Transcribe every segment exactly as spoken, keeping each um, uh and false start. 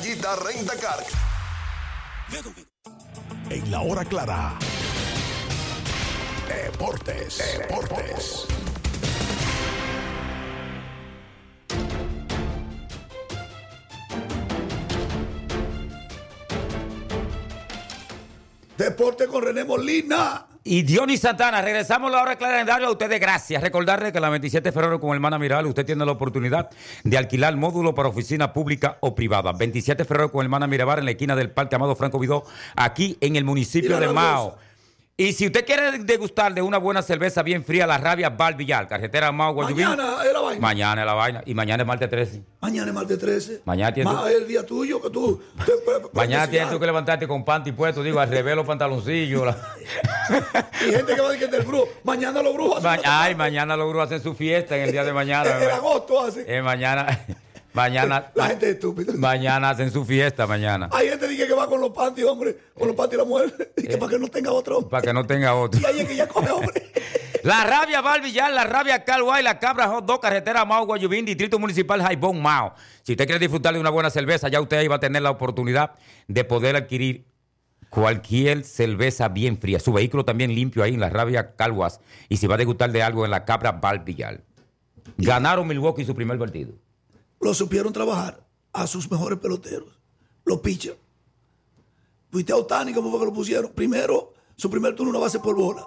Estrellita Rent-A-Car. En la hora clara. Deportes. Deportes. Deporte con René Molina. Y Dionis Santana, regresamos a la hora clara en darle a ustedes gracias. Recordarle que la veintisiete de febrero con Hermana Miral usted tiene la oportunidad de alquilar módulo para oficina pública o privada. veintisiete de febrero con Hermana Mirabal en la esquina del Parque Amado Franco Vidó, aquí en el municipio de Mao. Y si usted quiere degustar de una buena cerveza bien fría, la Rabia Bar Villar, carretera Mao, Guayubín. Mañana es la vaina. Mañana es la vaina. Y mañana es martes trece. Mañana es martes trece. Mañana tienes Más es el día tuyo que tú. Te, te, mañana tienes tú que levantarte con panty puesto, digo, al revés los pantaloncillos. La... y gente que va a decir que es del brujo. Mañana los brujos hacen. Ma ay, mañana los brujos hacen su fiesta en el día de mañana. En agosto hacen. Eh, mañana. Mañana. La gente es estúpida. Mañana hacen su fiesta, mañana. Hay gente que dice que va con los panties, hombre, con los panties de la mujer, y que eh, para que no tenga otro. Para que no tenga otro. Y ahí es que ya coge, hombre. La Rabia Bar Villar, la Rabia Calguay, la Cabra Hot Dog, carretera Mao, Guayubín, Distrito Municipal Jaibón, Mao. Si usted quiere disfrutar de una buena cerveza, ya usted ahí va a tener la oportunidad de poder adquirir cualquier cerveza bien fría. Su vehículo también limpio ahí en la Rabia Calguas. Y si va a degustar de algo en la Cabra Bar Villar. Ganaron Milwaukee su primer partido. Lo supieron trabajar a sus mejores peloteros, los pitchers. Fuiste a Otani, ¿cómo fue que lo pusieron? Primero, su primer turno una base por bola.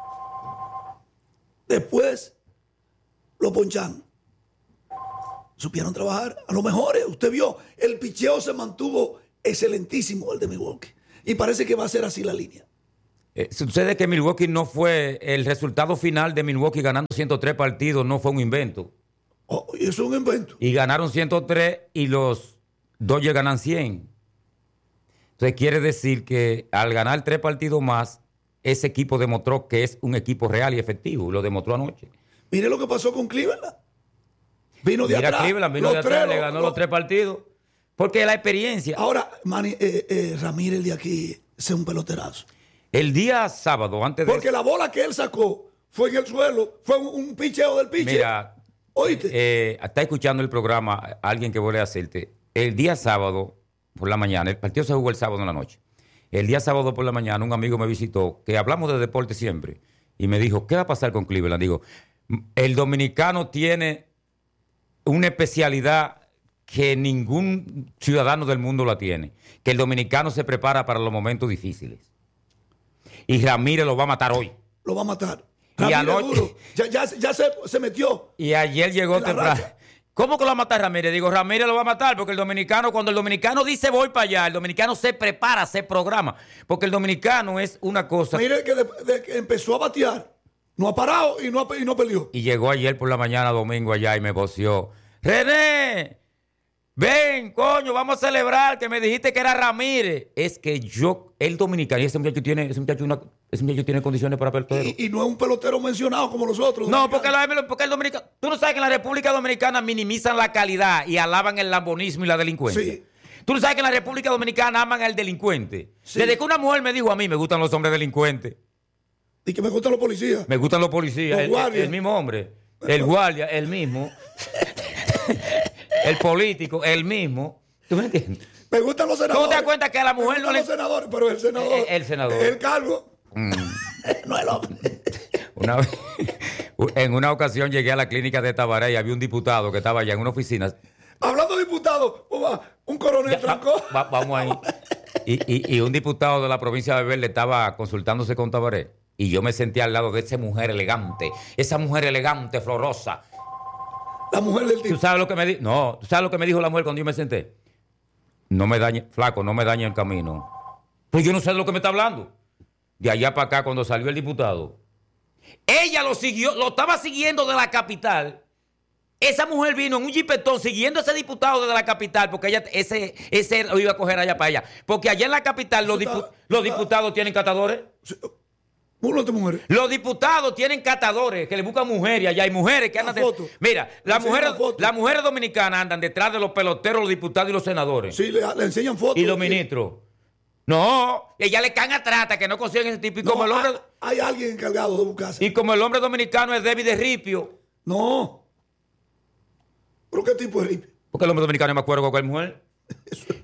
Después, lo ponchan. Supieron trabajar a los mejores. Usted vio, el picheo se mantuvo excelentísimo, el de Milwaukee. Y parece que va a ser así la línea. Eh, sucede que Milwaukee no fue, el resultado final de Milwaukee ganando ciento tres partidos no fue un invento. Oh, y eso es un invento. Y ganaron ciento tres y los Dodgers ganan cien. Entonces quiere decir que al ganar tres partidos más, ese equipo demostró que es un equipo real y efectivo. Lo demostró anoche. Mire lo que pasó con Cleveland. Vino de Mira atrás. Cleveland, vino de atrás, tres, le ganó los, los tres partidos. Porque la experiencia. Ahora, Manny, eh, eh, Ramírez de aquí es un peloterazo. El día sábado, antes de... Porque la bola que él sacó fue en el suelo, fue un, un picheo del pitcher. Mira... ¿Oíste? Eh, está escuchando el programa alguien que vuelve a hacerte. El día sábado por la mañana, el partido se jugó el sábado en la noche. El día sábado por la mañana un amigo me visitó, que hablamos de deporte siempre, y me dijo, ¿qué va a pasar con Cleveland? Digo, el dominicano tiene una especialidad que ningún ciudadano del mundo la tiene, que el dominicano se prepara para los momentos difíciles. Y Ramírez lo va a matar hoy. Lo va a matar. Y anoche, ya, ya, ya se, se metió. Y ayer llegó temprano. ¿Cómo que lo va a matar Ramírez? Digo, Ramírez lo va a matar porque el dominicano, cuando el dominicano dice voy para allá, el dominicano se prepara, se programa. Porque el dominicano es una cosa. Mire que de, de que empezó a batear, no ha parado y no, ha, y no peleó. Y llegó ayer por la mañana, domingo, allá y me voció. René, ven, coño, vamos a celebrar que me dijiste que era Ramírez. Es que yo, el dominicano, y ese muchacho tiene, ese muchacho una, ese muchacho tiene condiciones para pelotero. Y, y no es un pelotero mencionado como nosotros. No, porque, la, porque el dominicano, tú no sabes que en la República Dominicana minimizan la calidad y alaban el lambonismo y la delincuencia. Sí. Tú no sabes que en la República Dominicana aman al delincuente. Sí. Desde que una mujer me dijo a mí, me gustan los hombres delincuentes. Y que me gustan los policías. Me gustan los policías. Los el, guardias. El, el mismo hombre. El guardia, el mismo. El político, el mismo. ¿Tú me entiendes? Me gustan los senadores. ¿Tú te das cuenta que a la mujer me no le... los senadores, pero el senador... El, el senador. El cargo. Mm. No el hombre. Una vez, en una ocasión llegué a la clínica de Tabaré y había un diputado que estaba allá en una oficina. Hablando de diputado, un coronel ya, trancó. Va, va, vamos ahí. Y, y, y un diputado de la provincia de Verde estaba consultándose con Tabaré. Y yo me senté al lado de esa mujer elegante. Esa mujer elegante, florosa. La mujer del tipo. ¿Tú sabes lo que me dijo? No, ¿tú sabes lo que me dijo la mujer cuando yo me senté? No me dañe, flaco, no me dañe el camino. Pues yo no sé de lo que me está hablando. De allá para acá, cuando salió el diputado, ella lo siguió, lo estaba siguiendo de la capital. Esa mujer vino en un jipetón siguiendo a ese diputado desde la capital, porque ella, ese, ese lo iba a coger allá para allá. Porque allá en la capital los, dipu los diputados tienen catadores. Uno de mujeres. Los diputados tienen catadores que le buscan mujeres allá. Hay mujeres que andan. De... Mira, las mujeres, las mujeres dominicanas andan detrás de los peloteros, los diputados y los senadores. Sí, le, le enseñan fotos. Y los ministros. No, ella le caen a trata que no consiguen ese tipo. Y no, como el hombre. Hay, hay alguien encargado de buscarse. Y como el hombre dominicano es débil de ripio. No. ¿Pero qué tipo de ripio? Porque el hombre dominicano es más cuervo que el mujer.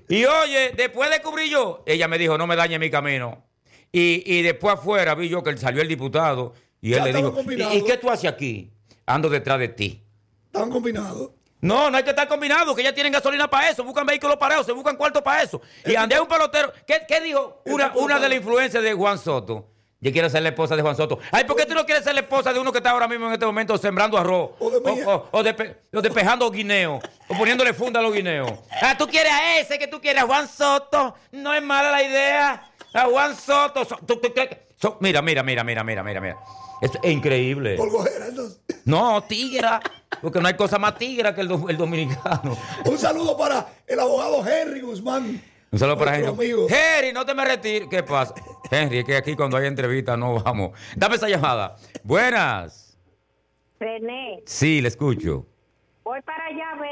Y oye, después descubrí yo, ella me dijo, no me dañe mi camino. Y, y después afuera vi yo que salió el diputado y él Ya le dijo, estaban ¿y, ¿y qué tú haces aquí? Ando detrás de ti. Estaban combinados. No, no hay que estar combinado, que ellas tienen gasolina para eso, buscan vehículos para eso, se buscan cuartos para eso. Y andé un pelotero. ¿Qué, qué dijo una, una de las influencias de Juan Soto? Yo quiero ser la esposa de Juan Soto. Ay, ¿por qué tú no quieres ser la esposa de uno que está ahora mismo en este momento sembrando arroz? O de mí. O, o, o, despe, o despejando guineos. O poniéndole funda a los guineos. Ah, tú quieres a ese que tú quieres, a Juan Soto. No es mala la idea. A Juan Soto. So, tú, tú, so, mira, mira, mira, mira, mira, mira, mira. Es increíble. Por cojera, entonces. No, tigra. Porque no hay cosa más tigra que el, do, el dominicano. Un saludo para el abogado Henry Guzmán. Un saludo para nuestro Henry. amigo. Henry, no te me retires. ¿Qué pasa? Henry, es que aquí cuando hay entrevista no vamos. Dame esa llamada. Buenas. René, Sí, le escucho. voy para allá a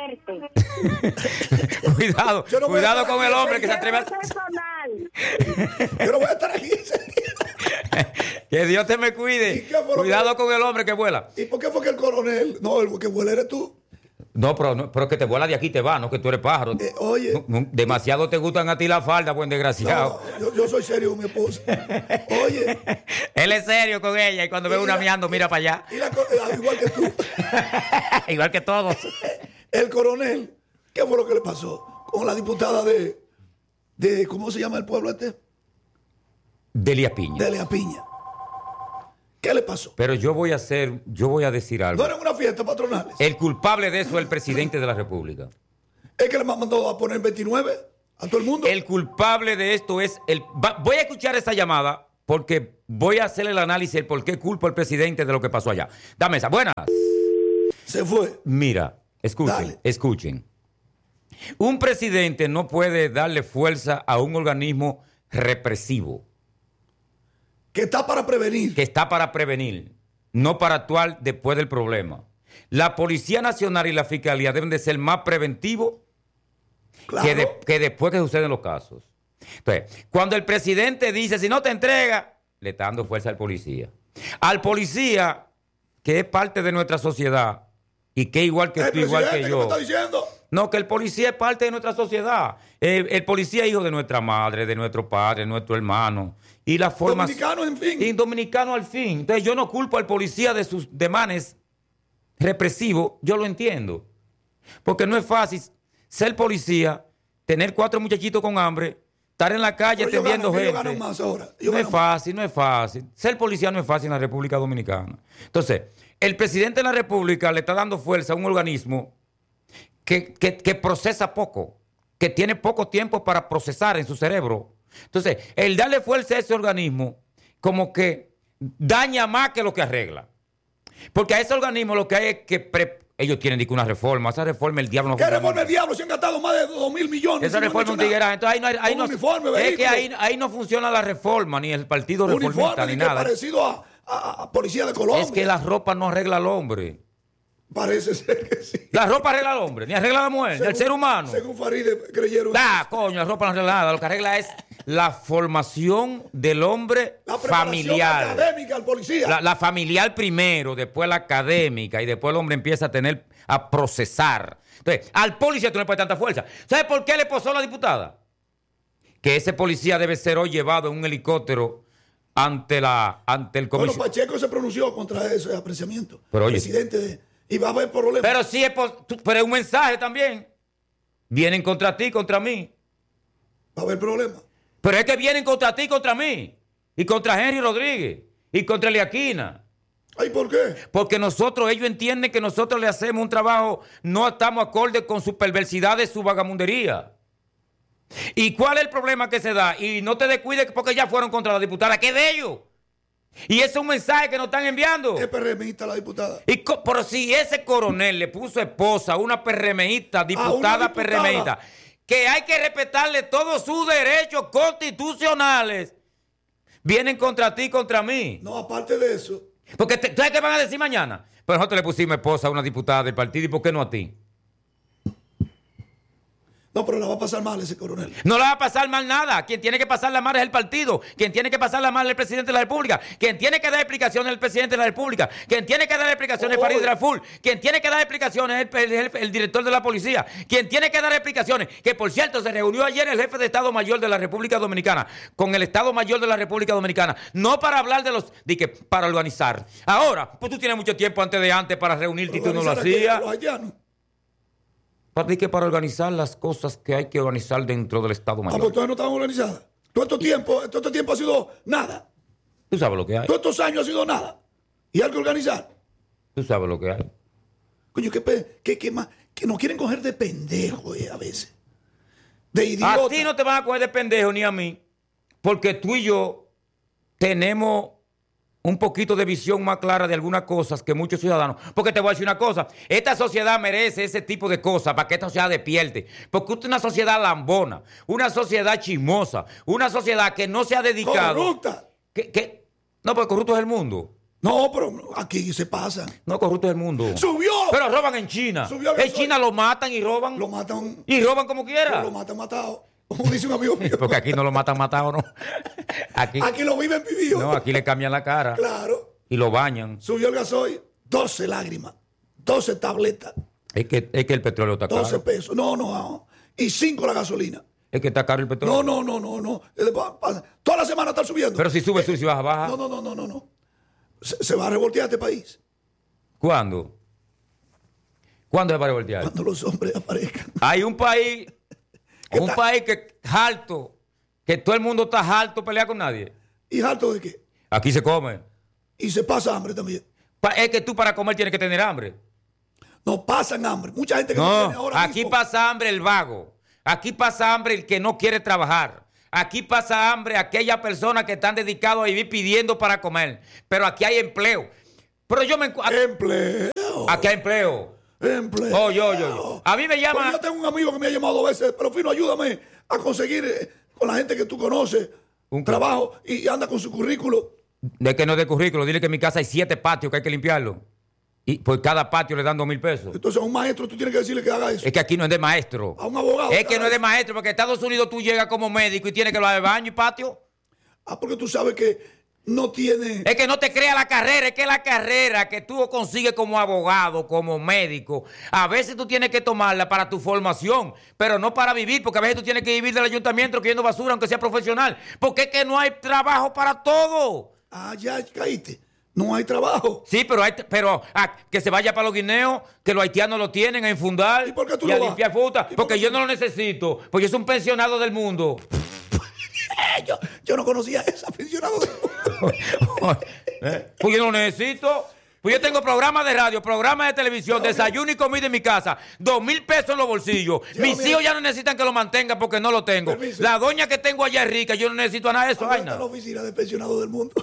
verte. Cuidado, Yo no voy a cuidado estar con aquí, el hombre que se atreve a... Personal. Yo no voy a estar aquí ese día. Que Dios te me ¿Y cuide. qué fue lo Cuidado que- con el hombre que vuela. ¿Y por qué fue que el coronel? No, el que vuela eres tú. No, pero, no, pero que te vuela de aquí te va, no que tú eres pájaro. Eh, oye. No, no, demasiado te gustan a ti la falda, buen desgraciado. No, yo, yo soy serio con mi esposa. Oye. Él es serio con ella y cuando ve y una la- miando, mira para allá. Y la co- eh, igual que tú. Igual que todos. El coronel, ¿qué fue lo que le pasó con la diputada de, de ¿cómo se llama el pueblo este? Delia Piña. De Lea Piña. ¿Qué le pasó? Pero yo voy a hacer, yo voy a decir algo. No era una fiesta patronal. El culpable de eso es el presidente de la República. Es que le mandó a poner veintinueve a todo el mundo. El culpable de esto es el... va- voy a escuchar esa llamada porque voy a hacer el análisis del por qué culpa al presidente de lo que pasó allá. Dame esa. Buenas. Se fue. Mira, escuchen, Dale. escuchen. Un presidente no puede darle fuerza a un organismo represivo Que está para prevenir. que está para prevenir, no para actuar después del problema. La Policía Nacional y la Fiscalía deben de ser más preventivos Claro. que, de- que después que suceden los casos. Entonces, cuando el presidente dice, si no te entrega, le está dando fuerza al policía. Al policía, que es parte de nuestra sociedad y que es igual que El tú, igual presidente, que ¿qué me yo. está diciendo? No, que el policía es parte de nuestra sociedad. El, el policía es hijo de nuestra madre, de nuestro padre, de nuestro hermano. Y la forma... Dominicano, en fin. Y dominicano al fin. Entonces yo no culpo al policía de sus demanes represivos, yo lo entiendo. Porque no es fácil ser policía, tener cuatro muchachitos con hambre, estar en la calle Pero ellos atendiendo ganan- ellos gente. ganan más ahora. Ellos No es ganan más. fácil, no es fácil. Ser policía no es fácil en la República Dominicana. Entonces, el presidente de la República le está dando fuerza a un organismo que, que, que procesa poco, que tiene poco tiempo para procesar en su cerebro. Entonces, el darle fuerza a ese organismo como que daña más que lo que arregla. Porque a ese organismo lo que hay es que... pre- ellos tienen dice, una reforma. Esa reforma el diablo no ¿Qué funciona. reforma el diablo? Se han gastado más de dos mil millones. Esa y no han reforma hecho un nada. tigueraje. Entonces ahí no, hay- ahí Un no, uniforme, es que vehículo. ahí, ahí no funciona la reforma, ni el partido Uniforme reformista, ni ni que nada. parecido a, a- a Policía de Colombia. Es que la ropa no arregla al hombre. Parece ser que sí. La ropa arregla al hombre, ni arregla a la mujer, ni al ser humano. Según Faride creyeron. Ah, coño, la ropa no arregla nada. Lo que arregla es la formación del hombre La preparación familiar. académica al policía. La, la familiar primero, después la académica y después el hombre empieza a tener, a procesar. Entonces, al policía tú no le pones tanta fuerza. ¿Sabes por qué le posó la diputada? Que ese policía debe ser hoy llevado en un helicóptero ante la ante el Bueno, comisionado. Pacheco se pronunció contra ese apreciamiento. Pero, oye, presidente de... Y va a haber problemas. Pero sí es, pos- tú- pero es un mensaje también. Vienen contra ti, contra mí. Va a haber problemas. Pero es que vienen contra ti, contra mí. Y contra Henry Rodríguez. Y contra Eliaquina. Ay, ¿por qué? Porque nosotros, ellos entienden que nosotros le hacemos un trabajo, no estamos acorde con su perversidad de su vagamundería. ¿Y cuál es el problema que se da? Y no te descuides porque ya fueron contra la diputada. ¿Qué de ellos? Y ese es un mensaje que nos están enviando. Es PRMista la diputada. Y co- pero si ese coronel le puso esposa a una perremeísta, diputada diputada. perremeísta, que hay que respetarle todos sus derechos constitucionales, vienen contra ti, contra mí. No, aparte de eso, Porque te- ¿sabes qué van a decir mañana? Pues nosotros le pusimos esposa a una diputada del partido, ¿y por qué no a ti? No, pero la va a pasar mal ese coronel. No le va a pasar mal nada. Quien tiene que pasarla mal es el partido. Quien tiene que pasarla mal es el presidente de la República. Quien tiene que dar explicaciones es el presidente de la República. Quien tiene que dar explicaciones es Oh. Farideh Raful. Quien tiene que dar explicaciones es el, el- el- el director de la policía. Quien tiene que dar explicaciones, que por cierto se reunió ayer el jefe de Estado Mayor de la República Dominicana con el Estado Mayor de la República Dominicana. No para hablar de los... de que para organizar. Ahora, pues tú tienes mucho tiempo antes de antes para reunirte y tú no lo Organizar aquí a hacías. los haitianos. Para, que para organizar las cosas que hay que organizar dentro del Estado Ah, Mayor. pues todavía no estaban organizadas. Todo este tiempo, todo este tiempo ha sido nada. Tú sabes lo que hay. Todos estos años ha sido nada. Y hay que organizar. Tú sabes lo que hay. Coño, que, pe- que, que, más, que nos quieren coger de pendejo eh, a veces. De idiota. A ti no te van a coger de pendejo ni a mí, porque tú y yo tenemos un poquito de visión más clara de algunas cosas que muchos ciudadanos. Porque te voy a decir una cosa, esta sociedad merece ese tipo de cosas para que esta sociedad despierte. Porque esta es una sociedad lambona, una sociedad chismosa, una sociedad que no se ha dedicado... Corrupta. Que, que- no, porque corrupto es el mundo. No, pero aquí se pasa. No, corrupto es el mundo. ¡Subió! Pero roban en China. Subió el En gasoil. China lo matan y roban. Lo matan. Y roban como quiera. Lo matan matado. Como dice un amigo mío. Porque aquí no lo matan matado, ¿no? Aquí, Aquí lo viven vivido. no, aquí le cambian la cara Claro. y lo bañan. Subió el gasoil. doce lágrimas. doce tabletas. Es que, es que el petróleo está doce caro. pesos. No, no, no. Y cinco la gasolina. Es que está caro el petróleo. No, no, no, no, no. Eh, pa- pa- Toda la semana está subiendo. Pero si sube, sube, si baja, baja. No, no, no, no, no, no. Se, se va a revoltear este país ¿Cuándo? ¿Cuándo se va a revoltear? cuando los hombres aparezcan. Hay un país, ¿Qué un tal? país que es alto, que todo el mundo está alto, pelea con nadie. ¿Y harto de qué? Aquí se come. Y se pasa hambre también. Pa- Es que tú para comer tienes que tener hambre. No pasan hambre. Mucha gente que no, tiene No, ahora aquí mismo. pasa hambre el vago. Aquí pasa hambre el que no quiere trabajar. Aquí pasa hambre aquellas personas que están dedicados a vivir pidiendo para comer. Pero aquí hay empleo. Pero yo me encu- Empleo. Aquí hay empleo. Empleo. Oh, yo, yo, yo. A mí me llama- Pero yo tengo un amigo que me ha llamado dos veces, pero Fino, ayúdame a conseguir eh, con la gente que tú conoces Un- trabajo y anda con su currículo. De que no es de currículo. Dile que en mi casa hay siete patios que hay que limpiarlo. Y por cada patio le dan dos mil pesos. Entonces a un maestro tú tienes que decirle que haga eso. Es que aquí no es de maestro. A un abogado. Es que no es de eso. maestro, porque en Estados Unidos tú llegas como médico y tienes que lavar baño y patio. Ah, porque tú sabes que no tiene... Es que no te crea la carrera, es que la carrera que tú consigues como abogado, como médico, a veces tú tienes que tomarla para tu formación, pero no para vivir, porque a veces tú tienes que vivir del ayuntamiento recogiendo basura, aunque sea profesional, porque es que no hay trabajo para todo. Ah, ya caíste. No hay trabajo. Sí, pero hay, pero ah, que se vaya para los guineos, que los haitianos lo tienen a infundar ¿Y por qué tú y no a vas? limpiar fruta, ¿Y por porque qué yo tú- no lo necesito, porque yo soy un pensionado del mundo. Eh, yo, yo no conocía a ese aficionado. ¿Eh? Pues yo no lo necesito. Pues yo tengo programas de radio, programas de televisión, No, desayuno y comida en mi casa, dos mil pesos en los bolsillos. Yo, Mis mira- hijos ya no necesitan que lo mantenga porque no lo tengo. Permiso. La doña que tengo allá es rica, yo no necesito nada de eso. Ahora vaina. está la oficina de pensionado del mundo.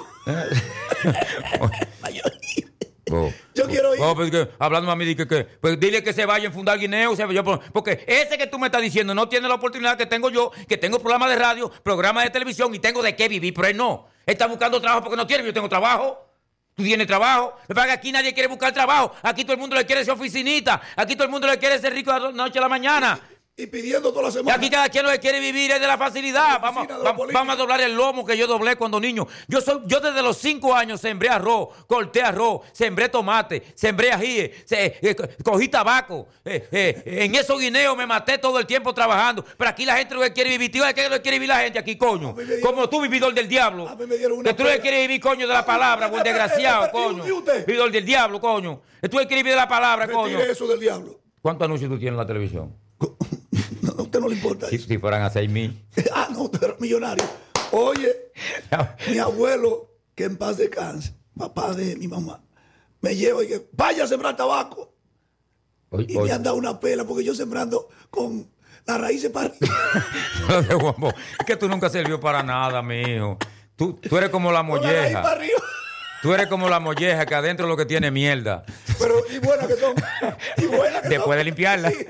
Oh. Yo quiero ir. Oh, pues que, hablando a mí, di que, que, pues dile que se vaya a fundar Guineo. O sea, yo, porque ese que tú me estás diciendo no tiene la oportunidad que tengo yo, que tengo programas de radio, programas de televisión y tengo de qué vivir, pero él no. Él está buscando trabajo porque no tiene, yo tengo trabajo. Tú tienes trabajo. Me paga aquí nadie quiere buscar trabajo. Aquí todo el mundo le quiere ser oficinita. Aquí todo el mundo le quiere ser rico de la noche a la mañana. Y pidiendo toda la Y semana. aquí cada quien lo que quiere vivir es de la facilidad. La Vamos, oficina de la va- política. vamos a doblar el lomo que yo doblé cuando niño. Yo soy, yo desde los cinco años sembré arroz, corté arroz, sembré tomate, sembré ají, se- eh, co- cogí tabaco. Eh, eh, en esos guineos me maté todo el tiempo trabajando. Pero aquí la gente lo que quiere vivir, tío, ¿qué es lo que quiere vivir la gente aquí, coño? A mí me dieron- Como tú, vividor del diablo. A mí me dieron una Que tú lo que pela. quieres vivir, coño, de la palabra, buen desgraciado, coño. ¿Y usted? Vividor del diablo, coño. Que tú lo que quieres vivir de la palabra, coño. Retire eso del diablo. ¿Cuántos anuncios tú tienes en la televisión? No, a usted no le importa Si, eso. si fueran a seis mil. Ah, no, usted era millonario. Oye, mi abuelo, que en paz descanse, papá de mi mamá, me lleva y que vaya a sembrar tabaco. Oye, Y me han dado una pela porque yo sembrando con las raíces para arriba. de Juanbo, es que tú nunca sirvió para nada, mijo. Tú, tú eres como la Con la raíz para molleja. arriba. Tú eres como la molleja que adentro lo que tiene mierda. Pero y buenas que son. Y buenas que Después son. de limpiarla. Sí.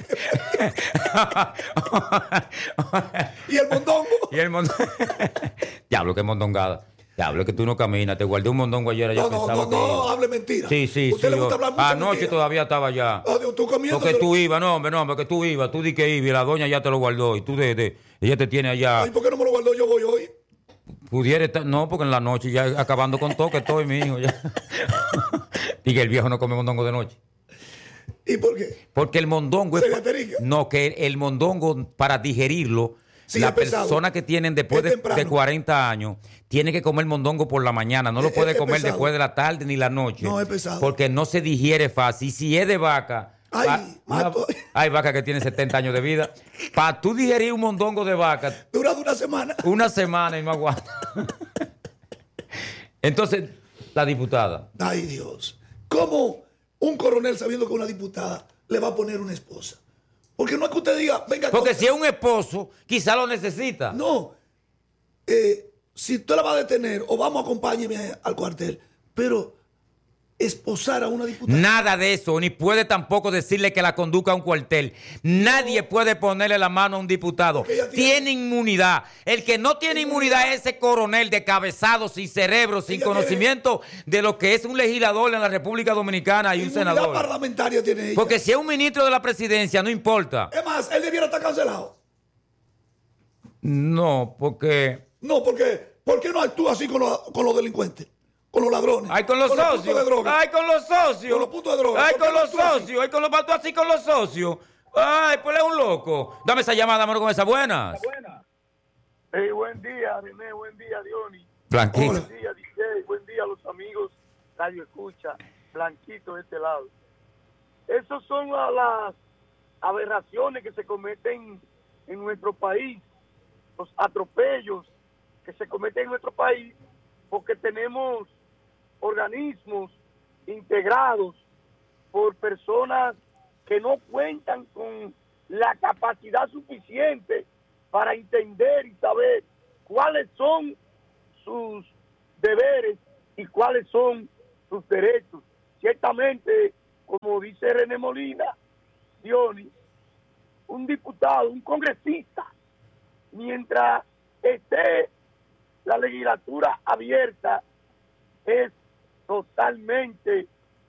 Y el mondongo. Y el mondongo. Diablo, qué mondongada. Diablo, es que tú no caminas, te guardé un mondongo ayer allá. No, no, pensaba no, que... no, hable mentira. Sí, sí, Usted sí. le gusta yo- hablar mucha Anoche mentira. todavía estaba allá. Oh, Dios, tú comiendo. Porque tú ibas, no, hombre, no, hombre, que tú ibas, tú di que ibas y la doña ya te lo guardó y tú de, de- ella te tiene allá. Ay, ¿por qué no me lo guardó? Yo voy hoy. Pudiera estar, no, porque en la noche ya acabando con todo, que estoy, mi hijo, ya. Y que el viejo no come mondongo de noche. ¿Y por qué? Porque el mondongo es... ¿Se gaterica? No, que el, el mondongo, para digerirlo, Sí, la es pesado. persona que tienen después Es de, temprano. de cuarenta años tiene que comer mondongo por la mañana. No lo Es- puede es comer pesado. después de la tarde ni la noche. No, es pesado. Porque no se digiere fácil. Y si es de vaca... Ay, pa- una- mato. hay vacas que tienen setenta años de vida. Para tú digerir un mondongo de vaca, Durado una semana. una semana y no aguanta. Entonces, la diputada... Ay, Dios. ¿Cómo un coronel, sabiendo que una diputada le va a poner una esposa? Porque no es que usted diga, venga. Porque con- si es un esposo, quizá lo necesita. No. Eh, si usted la va a detener, o vamos, acompáñeme al cuartel. Pero esposar a una diputada. Nada de eso, ni puede tampoco decirle que la conduzca a un cuartel. Nadie puede ponerle la mano a un diputado. Porque ella tiene- Tiene inmunidad. El que no tiene inmunidad es ese coronel descabezado, sin cerebro, sin Ella conocimiento de lo que es un legislador en la República Dominicana y un Inmunidad senador. parlamentaria tiene ella. Porque si es un ministro de la presidencia, no importa. Es más, él debiera estar cancelado. No, porque... No, porque ¿por qué no actúa así con, los- con los delincuentes? Con los ladrones. Ay, con los puntos socios. de droga. Ay, con los socios. Con los puntos de droga. Ay, ¿Por qué con no los actúa así? socios. Ay, con los patos así con los socios. Ay, pues es un loco. Dame esa llamada, amor, con esas buenas. Hey, buen día, René, buen día, Diony. Blanquito. Buen día, D J, buen día a los amigos Radio Escucha, Blanquito de este lado. Esas son la- las aberraciones que se cometen en nuestro país, los atropellos que se cometen en nuestro país, porque tenemos organismos integrados por personas que no cuentan con la capacidad suficiente para entender y saber cuáles son sus deberes y cuáles son sus derechos. Ciertamente, como dice René Molina, Diony, un diputado, un congresista, mientras esté la legislatura abierta, es totalmente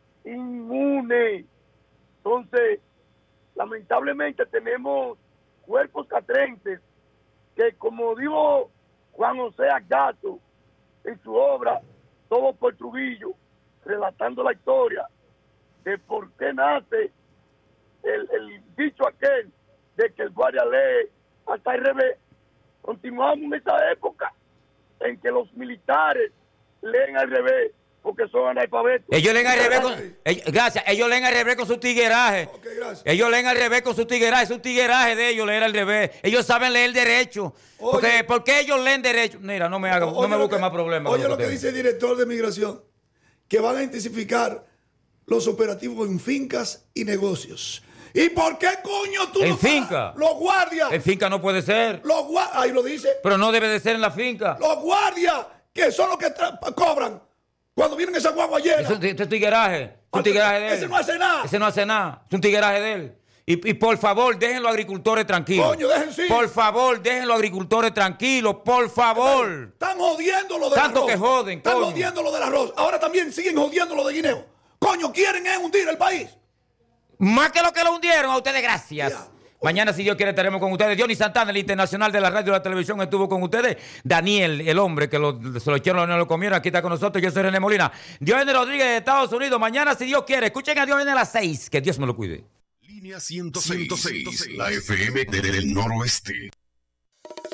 inmune. Entonces, lamentablemente tenemos cuerpos catrenses que, como dijo Juan José Agato en su obra Todo por Trujillo, relatando la historia de por qué nace el, el dicho aquel de que el guardia lee hasta al revés. Continuamos en esa época en que los militares leen al revés porque son analfabetos. Ellos leen al revés con, ellos- gracias, ellos leen al revés con su tigueraje. Ok, gracias. Ellos leen al revés con su tigueraje, es un tigueraje de ellos leer al revés. Ellos saben leer derecho. Porque, Oye. ¿por qué ellos leen derecho? Mira, no me haga, no Oye me lo busques que- más problemas. Oye con lo que ustedes. dice el director de migración, que van a intensificar los operativos en fincas y negocios. ¿Y por qué coño tú ¿En no finca? Los guardias. En finca no puede ser, Los guardias. Ahí lo dice. pero no debe de ser en la finca. Los guardias, que son los que tra- cobran cuando vienen esas guaguas llenas. Es un, es un tigueraje. Es un tigueraje de él. Ese no hace nada. Ese no hace nada. Es un tigueraje de él. Y, y por favor, dejen los agricultores tranquilos. Coño, dejen sí. Por favor, dejen los agricultores tranquilos. Por favor. Están jodiendo lo del Tanto arroz. que joden, Están coño. jodiendo lo del arroz. Ahora también siguen jodiendo lo de guineo. Coño, quieren es hundir el país. Más que lo que lo hundieron, a ustedes gracias. Ya. Mañana, si Dios quiere, estaremos con ustedes. Johnny Santana, el internacional de la radio y la televisión, estuvo con ustedes. Daniel, el hombre que lo, se lo echaron, no lo comieron, aquí está con nosotros. Yo soy René Molina. Diogenes Rodríguez de Estados Unidos. Mañana, si Dios quiere, escuchen a Diogenes a las seis. Que Dios me lo cuide. Línea ciento seis, la F M del noroeste.